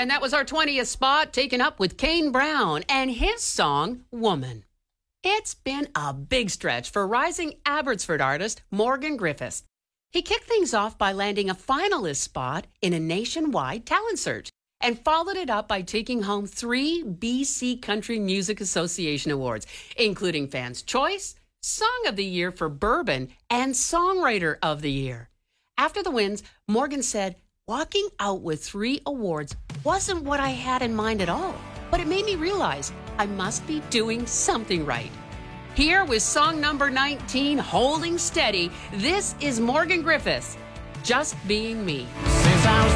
And that was our 20th spot, taken up with Kane Brown and his song, Woman. It's been a big stretch for rising Abbotsford artist Morgan Griffiths. He kicked things off by landing a finalist spot in a nationwide talent search and followed it up by taking home 3 BC Country Music Association awards, including Fans' Choice, Song of the Year for Bourbon, and Songwriter of the Year. After the wins, Morgan said, "Walking out with 3 awards wasn't what I had in mind at all, but it made me realize I must be doing something right." Here with song number 19, Holding Steady, this is Morgan Griffiths, Just Being Me. Since I was